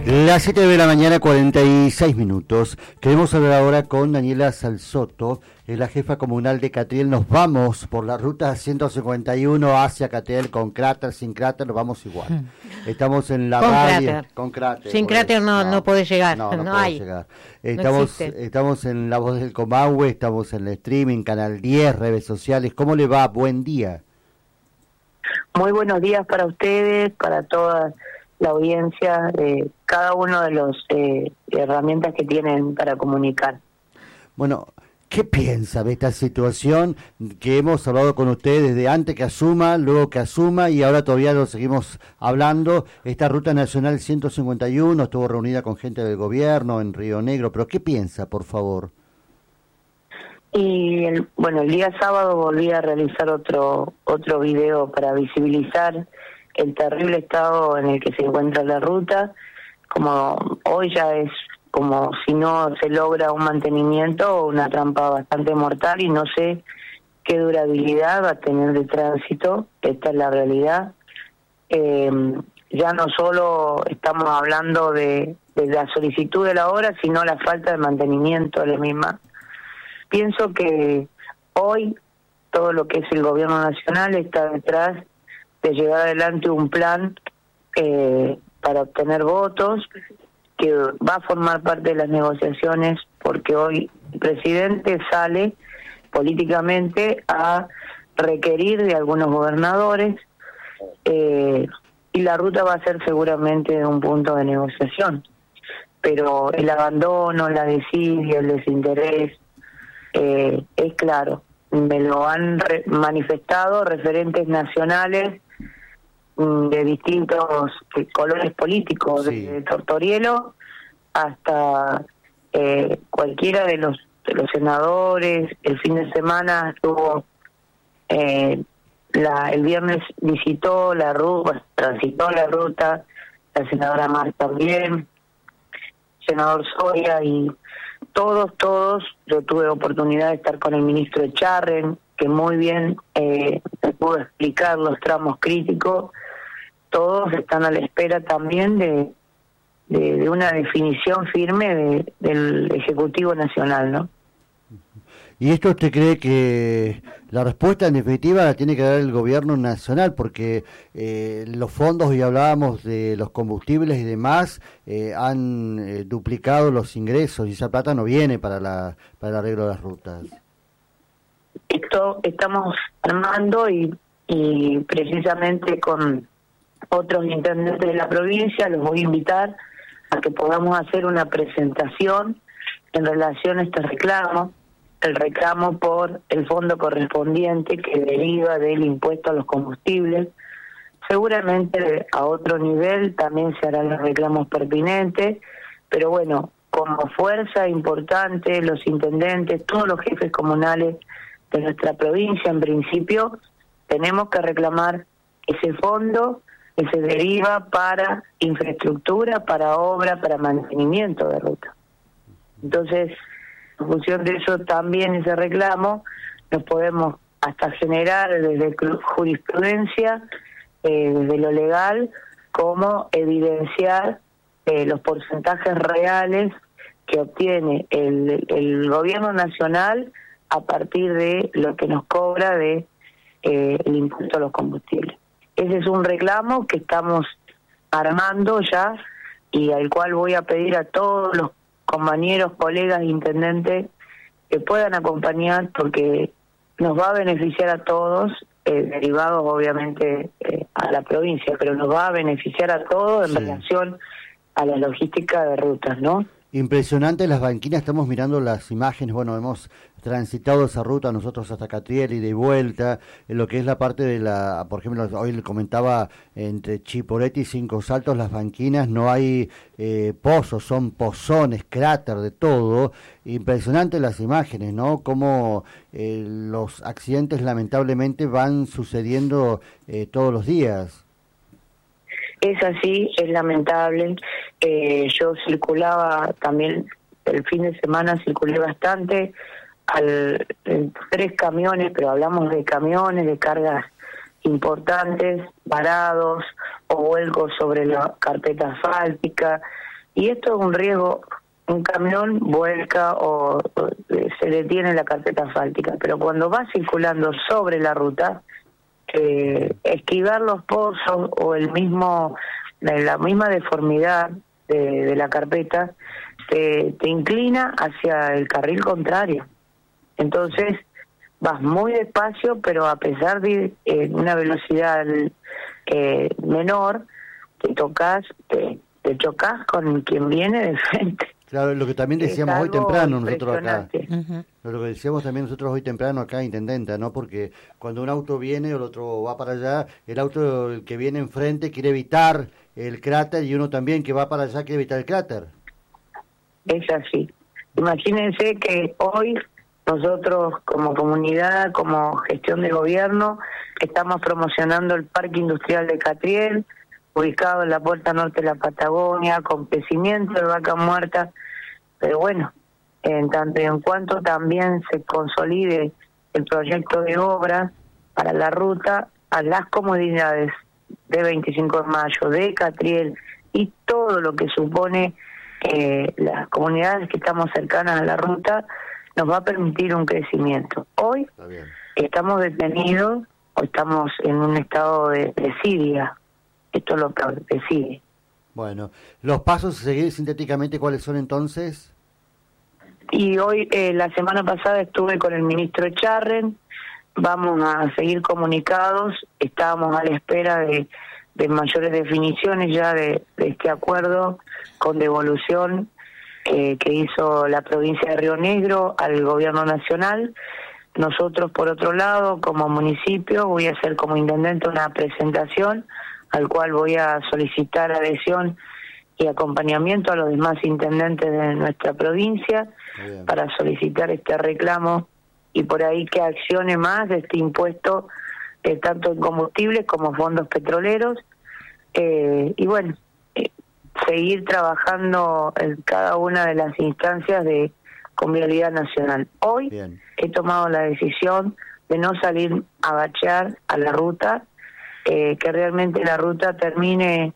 Las 7 de la mañana, 46 minutos. Queremos hablar ahora con Daniela Salsoto, es la jefa comunal de Catriel. Nos vamos por la ruta 151 hacia Catriel, con cráter, sin cráter, nos vamos igual. Estamos en la radio. Cráter. Con cráter. Sin cráter no puede llegar. No puede hay. llegar. No existe. Estamos en La Voz del Comahue, estamos en el streaming, Canal 10, redes sociales. ¿Cómo le va? Buen día. Muy buenos días para ustedes, para toda la audiencia, cada uno de los herramientas que tienen para comunicar. Bueno, ¿qué piensa de esta situación que hemos hablado con ustedes desde antes que asuma, luego que asuma y ahora todavía lo seguimos hablando? Esta Ruta Nacional 151 estuvo reunida con gente del gobierno en Río Negro, pero ¿qué piensa, por favor? Y el día sábado volví a realizar otro video para visibilizar el terrible estado en el que se encuentra la ruta. Como hoy ya es como si no se logra un mantenimiento, una trampa bastante mortal, y no sé qué durabilidad va a tener de tránsito. Esta es la realidad. Ya no solo estamos hablando de la solicitud de la obra, sino la falta de mantenimiento de la misma. Pienso que hoy todo lo que es el gobierno nacional está detrás de llevar adelante un plan para obtener votos, que va a formar parte de las negociaciones, porque hoy el presidente sale políticamente a requerir de algunos gobernadores, y la ruta va a ser seguramente un punto de negociación. Pero el abandono, la desidia, el desinterés, es claro. Me lo han manifestado referentes nacionales de distintos colores políticos, sí, desde Tortorielo hasta cualquiera de los senadores. El fin de semana estuvo, el viernes visitó la ruta, transitó la ruta, la senadora Mar también, senador Soria, y todos, yo tuve oportunidad de estar con el ministro Echarren, que muy bien me pudo explicar los tramos críticos. Todos están a la espera también de una definición firme del Ejecutivo Nacional, ¿no? ¿Y esto usted cree que la respuesta en definitiva la tiene que dar el gobierno nacional? Porque los fondos, y hablábamos de los combustibles y demás, han duplicado los ingresos y esa plata no viene para el arreglo de las rutas. Esto estamos armando y precisamente con otros intendentes de la provincia los voy a invitar a que podamos hacer una presentación en relación a este reclamo. El reclamo por el fondo correspondiente que deriva del impuesto a los combustibles. Seguramente a otro nivel también se harán los reclamos pertinentes, pero bueno, como fuerza importante, los intendentes, todos los jefes comunales de nuestra provincia, en principio, tenemos que reclamar ese fondo que se deriva para infraestructura, para obra, para mantenimiento de ruta. Entonces, en función de eso también ese reclamo nos podemos hasta generar desde jurisprudencia, desde lo legal, como evidenciar los porcentajes reales que obtiene el gobierno nacional a partir de lo que nos cobra de el impuesto a los combustibles. Ese es un reclamo que estamos armando ya y al cual voy a pedir a todos los compañeros, colegas, intendentes, que puedan acompañar, porque nos va a beneficiar a todos, derivados obviamente a la provincia, pero nos va a beneficiar a todos en relación a la logística de rutas, ¿no? Impresionante las banquinas, estamos mirando las imágenes, bueno, hemos transitado esa ruta nosotros hasta Catriel y de vuelta, en lo que es la parte de la, por ejemplo, hoy le comentaba, entre Chipoleti y Cinco Saltos, las banquinas, no hay pozos, son pozones, cráter, de todo. Impresionante las imágenes, ¿no? Cómo los accidentes lamentablemente van sucediendo todos los días. Es así, es lamentable. Yo circulaba también, el fin de semana circulé bastante, en 3 camiones, pero hablamos de camiones de cargas importantes, varados o vuelcos sobre la carpeta asfáltica. Y esto es un riesgo, un camión vuelca o se detiene la carpeta asfáltica, pero cuando va circulando sobre la ruta, esquivar los pozos o la misma deformidad de la carpeta te inclina hacia el carril contrario. Entonces vas muy despacio, pero a pesar de una velocidad menor, te chocas con quien viene de frente. Claro, lo que también decíamos hoy temprano nosotros acá. Lo que decíamos también nosotros hoy temprano acá, intendenta, ¿no? Porque cuando un auto viene o el otro va para allá, el que viene enfrente quiere evitar el cráter y uno también que va para allá quiere evitar el cráter. Es así. Imagínense que hoy nosotros como comunidad, como gestión de gobierno, estamos promocionando el Parque Industrial de Catriel, ubicado en la puerta norte de la Patagonia, con crecimiento de vaca muerta, pero bueno, en tanto y en cuanto también se consolide el proyecto de obra para la ruta a las comunidades de 25 de mayo, de Catriel y todo lo que supone las comunidades que estamos cercanas a la ruta, nos va a permitir un crecimiento. Hoy estamos detenidos o estamos en un estado de desidia. Esto es lo que decide. Bueno, los pasos a seguir sintéticamente, ¿cuáles son entonces? Y hoy, la semana pasada estuve con el ministro Echarren, vamos a seguir comunicados, estábamos a la espera de mayores definiciones ya de este acuerdo con devolución que hizo la provincia de Río Negro al gobierno nacional. Nosotros, por otro lado, como municipio, voy a hacer como intendente una presentación al cual voy a solicitar adhesión y acompañamiento a los demás intendentes de nuestra provincia para solicitar este reclamo y por ahí que accione más de este impuesto tanto en combustibles como fondos petroleros y bueno, seguir trabajando en cada una de las instancias de convialidad nacional. Hoy he tomado la decisión de no salir a bachear a la ruta, que realmente la ruta termine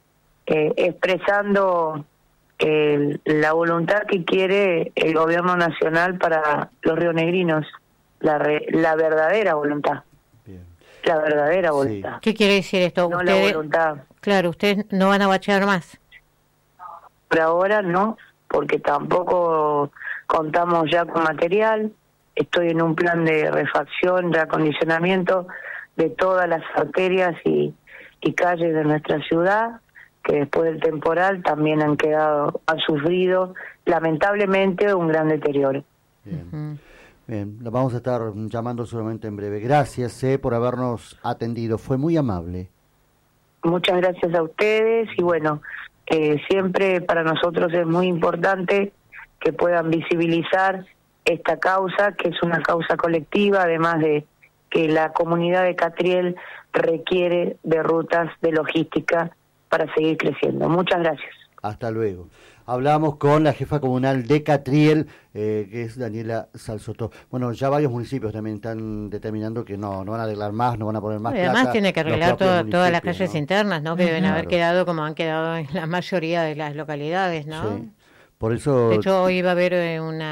expresando la voluntad que quiere el gobierno nacional para los rionegrinos, la verdadera voluntad. La verdadera voluntad. ¿Qué quiere decir esto? No la voluntad. Claro, ustedes no van a bachear más. Por ahora no, porque tampoco contamos ya con material. Estoy en un plan de refacción, de acondicionamiento de todas las arterias y calles de nuestra ciudad, que después del temporal también han sufrido lamentablemente un gran deterioro. Bien, lo vamos a estar llamando seguramente en breve. Gracias por habernos atendido, fue muy amable. Muchas gracias a ustedes y bueno, siempre para nosotros es muy importante que puedan visibilizar esta causa, que es una causa colectiva, además de que la comunidad de Catriel requiere de rutas de logística para seguir creciendo. Muchas gracias. Hasta luego. Hablamos con la jefa comunal de Catriel, que es Daniela Salsotó. Bueno, ya varios municipios también están determinando que no van a arreglar más, no van a poner más plata. Además tiene que arreglar todas las calles internas, ¿no? Que deben haber quedado como han quedado en la mayoría de las localidades, ¿no? Sí. Por eso... De hecho, hoy va a haber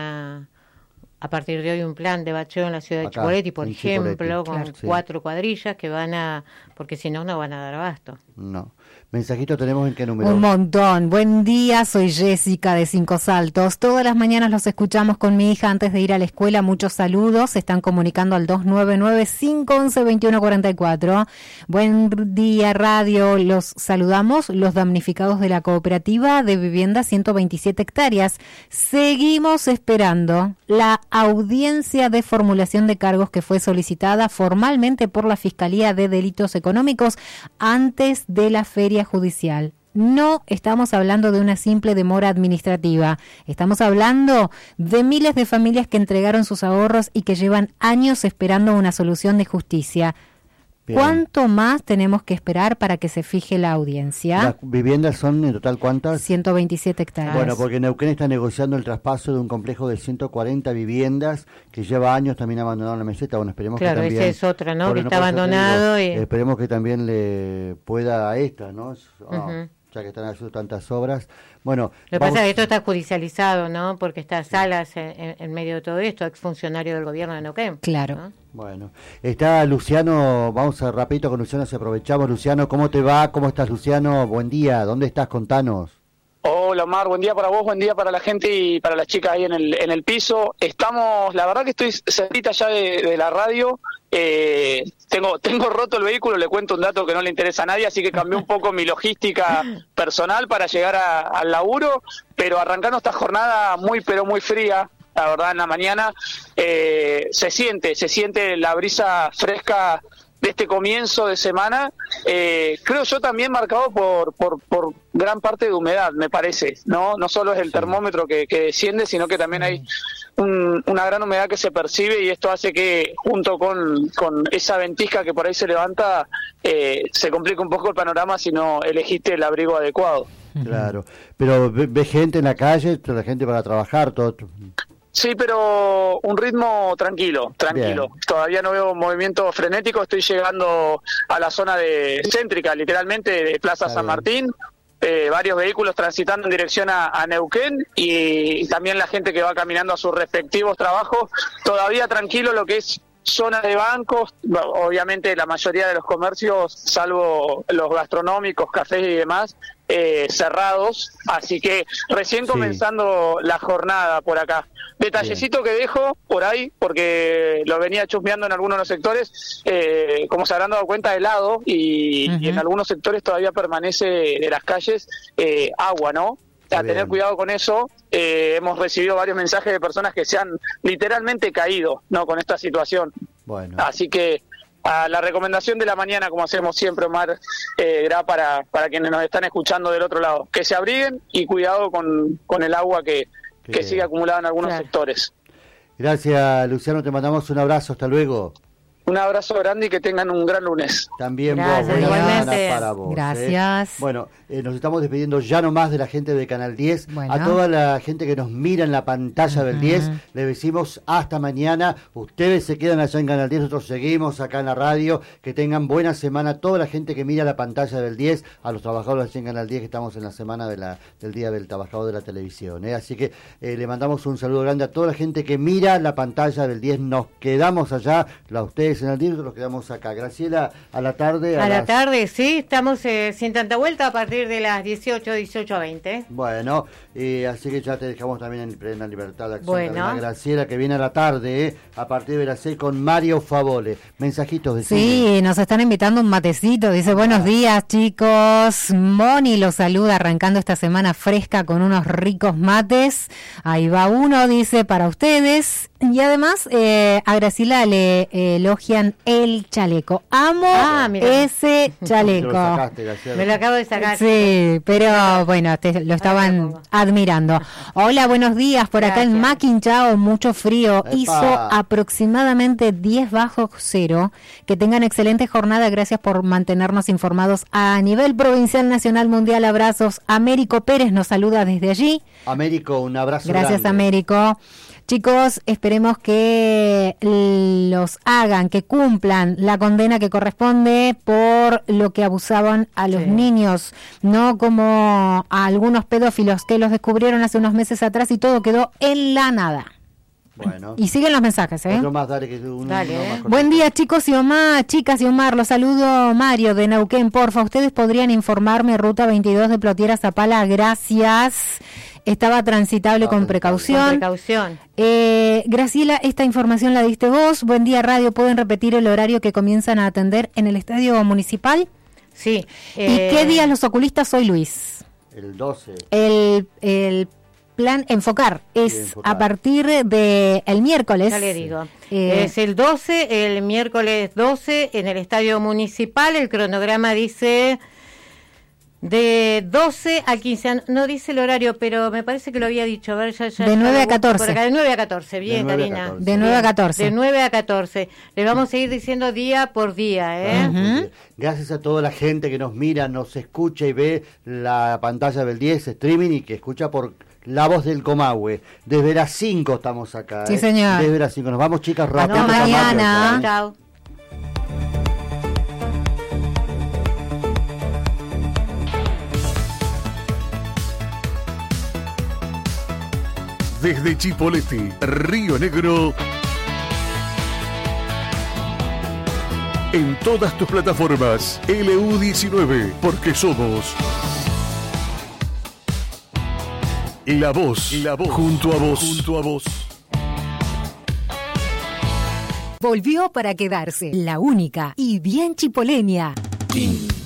a partir de hoy un plan de bacheo en la ciudad de Chipoleti, por ejemplo, con 4 cuadrillas que porque si no van a dar abasto. No. ¿Mensajito tenemos en qué número? Un montón. Buen día, soy Jessica de Cinco Saltos. Todas las mañanas los escuchamos con mi hija antes de ir a la escuela. Muchos saludos. Se están comunicando al 299-511-2144. Buen día, radio. Los saludamos, los damnificados de la cooperativa de vivienda 127 hectáreas. Seguimos esperando la audiencia de formulación de cargos que fue solicitada formalmente por la Fiscalía de Delitos Económicos antes de la feria judicial. No estamos hablando de una simple demora administrativa, estamos hablando de miles de familias que entregaron sus ahorros y que llevan años esperando una solución de justicia. Bien. ¿Cuánto más tenemos que esperar para que se fije la audiencia? ¿Las viviendas son en total cuántas? 127 hectáreas. Bueno, porque Neuquén está negociando el traspaso de un complejo de 140 viviendas que lleva años también abandonado en la meseta. Bueno, esperemos que también... Claro, esa es otra, ¿no? Que está abandonado. Esperemos que también le pueda a esta, ¿no? ya que están haciendo tantas obras. Bueno, lo que pasa es que esto está judicializado, ¿no? Porque está Salas en medio de todo esto, exfuncionario del gobierno de Neuquén. Claro. ¿no? Bueno, está Luciano, vamos a rapidito con Luciano, si aprovechamos. Luciano, ¿cómo te va? ¿Cómo estás, Luciano? Buen día, ¿dónde estás? Contanos. Hola Omar, buen día para vos, buen día para la gente y para las chicas ahí en el piso. Estamos, la verdad que estoy cerquita ya de la radio. Tengo roto el vehículo, le cuento un dato que no le interesa a nadie, así que cambié un poco mi logística personal para llegar al laburo, pero arrancando esta jornada muy pero muy fría, la verdad, en la mañana, se siente la brisa fresca de este comienzo de semana, creo yo también marcado por gran parte de humedad, me parece, no solo es el termómetro que desciende, sino que también hay una gran humedad que se percibe, y esto hace que junto con esa ventisca que por ahí se levanta, se complica un poco el panorama si no elegiste el abrigo adecuado. Claro, pero ¿ves gente en la calle, la gente para trabajar, todo? Sí, pero un ritmo tranquilo. Bien. Todavía no veo movimiento frenético, estoy llegando a la zona céntrica, literalmente, de Plaza San Martín, varios vehículos transitando en dirección a Neuquén, y también la gente que va caminando a sus respectivos trabajos, todavía tranquilo lo que es zona de bancos, obviamente la mayoría de los comercios, salvo los gastronómicos, cafés y demás, cerrados, así que recién comenzando la jornada por acá. Detallecito que dejo por ahí, porque lo venía chusmeando en algunos de los sectores, como se habrán dado cuenta, helado, y en algunos sectores todavía permanece de las calles agua, ¿no? A tener cuidado con eso. Hemos recibido varios mensajes de personas que se han literalmente caído, ¿no?, con esta situación. Bueno. Así que a la recomendación de la mañana, como hacemos siempre, Omar, para quienes nos están escuchando del otro lado, que se abriguen y cuidado con el agua que sigue acumulada en algunos sectores. Gracias, Luciano, te mandamos un abrazo, hasta luego. Un abrazo grande y que tengan un gran lunes. También vos, buena semana para vos. Gracias. Bueno, nos estamos despidiendo ya nomás de la gente de Canal 10. Bueno. A toda la gente que nos mira en la pantalla del 10, les decimos hasta mañana. Ustedes se quedan allá en Canal 10, nosotros seguimos acá en la radio. Que tengan buena semana. Toda la gente que mira la pantalla del 10, a los trabajadores allá en Canal 10, que estamos en la semana del Día del Trabajador de la Televisión. Así que le mandamos un saludo grande a toda la gente que mira la pantalla del 10. Nos quedamos allá, a ustedes en el 10, nos quedamos acá. Graciela, a la tarde. A la tarde, sí, estamos sin tanta vuelta a partir de las 18:20. Bueno, así que ya te dejamos también en plena libertad de acción. Bueno. Graciela, que viene a la tarde, a partir de las 6 con Mario Favole. Mensajitos de Sí, nos están invitando un matecito. Dice, buenos días, chicos. Moni los saluda arrancando esta semana fresca con unos ricos mates. Ahí va uno, dice, para ustedes. Y además, a Graciela le elogian el chaleco. Amo ese chaleco. Me lo acabo de sacar. Sí, pero bueno, lo estaban admirando. Hola, buenos días. Por acá en Maquinchao, mucho frío. ¡Epa! Hizo aproximadamente 10 bajo cero. Que tengan excelente jornada. Gracias por mantenernos informados a nivel provincial, nacional, mundial. Abrazos. Américo Pérez nos saluda desde allí. Américo, un abrazo. Gracias, grande. Américo. Chicos, esperemos que los hagan, que cumplan la condena que corresponde por lo que abusaban a los niños, no como a algunos pedófilos que los descubrieron hace unos meses atrás y todo quedó en la nada. Bueno. Y siguen los mensajes, Más, dale, Buen día, chicos y Omar, chicas y Omar, los saludo Mario de Neuquén, porfa, ustedes podrían informarme, ruta 22 de Plotier a Zapala, gracias. Estaba transitable con precaución. Graciela, esta información la diste vos. Buen día, radio. ¿Pueden repetir el horario que comienzan a atender en el estadio municipal? Sí. ¿Y qué días los oculistas hoy, Luis? El 12. El plan Enfocar es a partir de el miércoles. Ya le digo. Es el 12, el miércoles 12 en el estadio municipal. El cronograma dice... De 12 a 15, no dice el horario, pero me parece que lo había dicho. A ver, de 9 a 14. Por acá, de 9 a 14, bien, Karina. De 9 a 14. De 9 a 14. Le vamos a ir diciendo día por día, Gracias a toda la gente que nos mira, nos escucha y ve la pantalla del 10 streaming y que escucha por La Voz del Comahue. Desde las 5 estamos acá. Sí, señor. Desde las 5. Nos vamos, chicas, rápido. Hasta mañana. Chao. Desde Chipoleti, Río Negro, en todas tus plataformas, LU19, porque somos La Voz, junto a vos. Volvió para quedarse, la única y bien chipoleña.